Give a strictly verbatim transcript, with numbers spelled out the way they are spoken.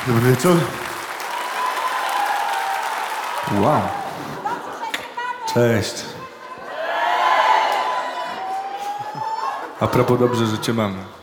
Dobry wieczór. Wow. Cześć. A propos, dobrze, że cię mamy.